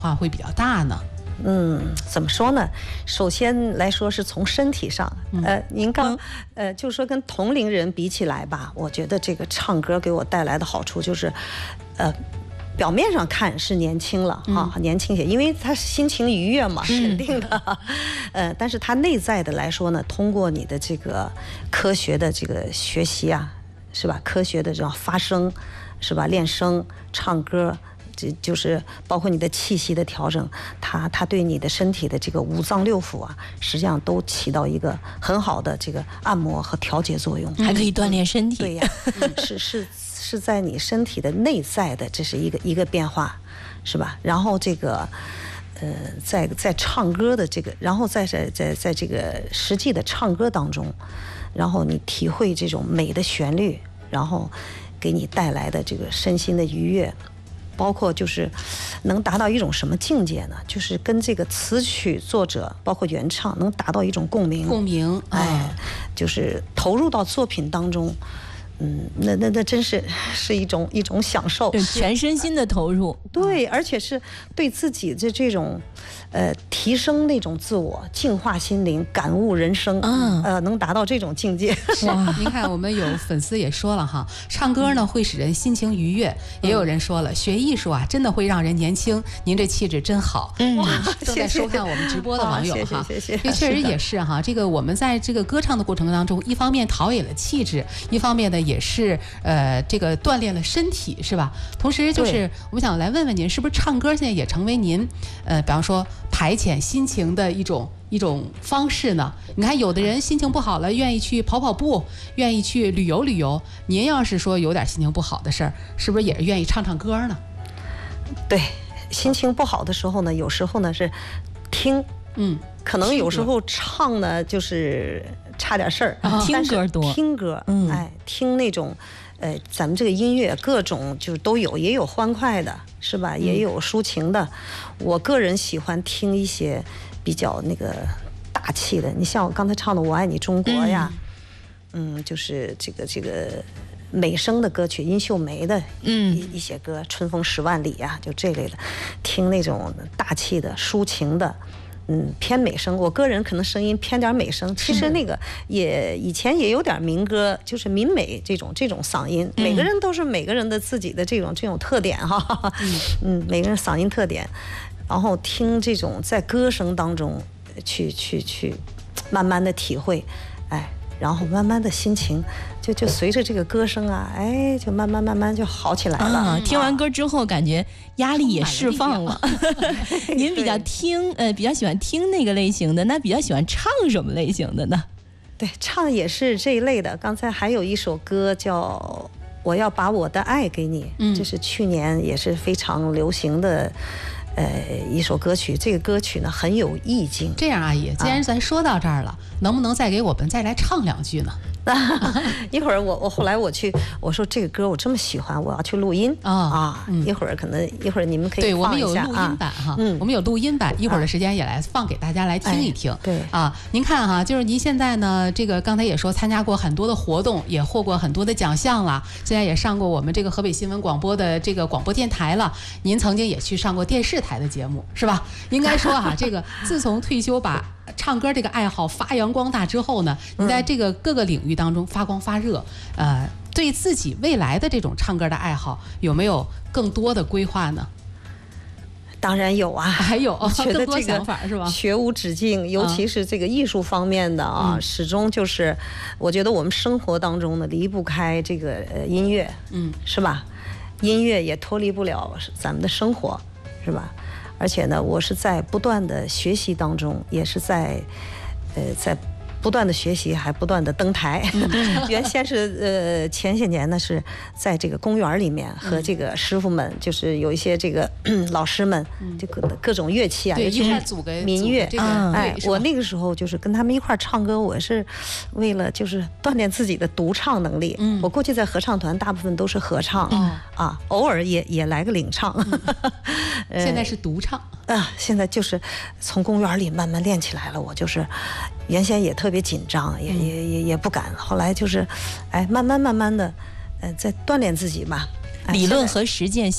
化会比较大呢？ 怎么说呢？首先来说是从身体上，您刚，就是说跟同龄人比起来吧，我觉得这个唱歌给我带来的好处就是，表面上看是年轻了啊，年轻些，因为他心情愉悦嘛，肯定的。但是他内在的来说呢，通过你的这个科学的这个学习啊，是吧？科学的这种发声，是吧？练声、唱歌。这就是包括你的气息的调整，它对你的身体的这个五脏六腑啊，实际上都起到一个很好的这个按摩和调节作用， 还可以锻炼身体。 对呀，是在你身体的内在的，这是一个变化，是吧？然后这个在唱歌的这个，然后在这个实际的唱歌当中，然后你体会这种美的旋律，然后给你带来的这个身心的愉悦。包括就是能达到一种什么境界呢？就是跟这个词曲作者包括原唱能达到一种共鸣，就是投入到作品当中。那真是一种享受， 对，全身心的投入， 对，而且是对自己的这种提升那种自我，净化心灵，感悟人生，能达到这种境界。 哇，您看我们有粉丝也说了哈，唱歌呢会使人心情愉悦，也有人说了，学艺术啊真的会让人年轻，您这气质真好。正在收看我们直播的网友哈， 谢谢。 这确实也是哈，这个我们在这个歌唱的过程当中，一方面陶冶了气质，一方面呢也是这个锻炼了身体，是吧？同时就是我们想来问问您，是不是唱歌现在也成为您比方说排遣心情的一种方式呢？你看有的人心情不好了，愿意去跑跑步，愿意去旅游旅游。您要是说有点心情不好的事儿，是不是也是愿意唱唱歌呢？ 对，心情不好的时候呢，有时候呢是听，可能有时候唱呢就是差点事儿， 听歌多， 听歌，听那种，咱们这个音乐各种就是都有，也有欢快的，是吧？也有抒情的。我个人喜欢听一些比较那个大气的，你像我刚才唱的《我爱你中国》呀，就是这个美声的歌曲，殷秀梅的一些歌，《春风10万里》呀，就这类的，听那种大气的抒情的。偏美声，我个人可能声音偏点美声，其实那个以前也有点民歌，就是民美这种嗓音，每个人都是每个人的自己的这种特点哈，每个人嗓音特点，然后听这种在歌声当中去慢慢的体会，然后慢慢的心情就随着这个歌声啊，就慢慢就好起来了。 听完歌之后，感觉压力也释放了。您比较喜欢听那个类型的，那比较喜欢唱什么类型的呢？ 对，唱也是这一类的。刚才还有一首歌叫《我要把我的爱给你》，这是去年也是非常流行的。一首歌曲，这个歌曲呢很有意境。 这样，阿姨，既然咱说到这儿了，能不能再给我们再来唱2句呢？ 一会儿我后来我说这个歌我这么喜欢，我要去录音一会儿你们可以放一下。 对，我们有录音版哈，我们有录音版，一会儿的时间也来放给大家来听一听。 对您看哈，就是您现在呢，这个刚才也说参加过很多的活动，也获过很多的奖项了，现在也上过我们这个河北新闻广播的这个广播电台了。您曾经也去上过电视台的节目，是吧？应该说哈，这个自从退休把唱歌这个爱好发扬光大之后呢，你在这个各个领域当中发光发热，对自己未来的这种唱歌的爱好有没有更多的规划呢？ 当然有啊， 还有更多想法是吧？ 学无止境，尤其是这个艺术方面的始终就是，我觉得我们生活当中呢离不开这个音乐，是吧？音乐也脱离不了咱们的生活，是吧？而且呢，我是在不断的学习当中，也是在不断的学习，还不断的登台。原先是前些年呢是在这个公园里面和这个师傅们，就是有一些这个老师们，这个各种乐器啊， 对，一块组个民乐。我那个时候就是跟他们一块唱歌，我是为了就是锻炼自己的独唱能力。我过去在合唱团大部分都是合唱偶尔也来个领唱。 现在是独唱现在就是从公园里慢慢练起来了。我就是原先也特别紧张，也不敢，后来就是慢慢的在锻炼自己吧。 理论和实践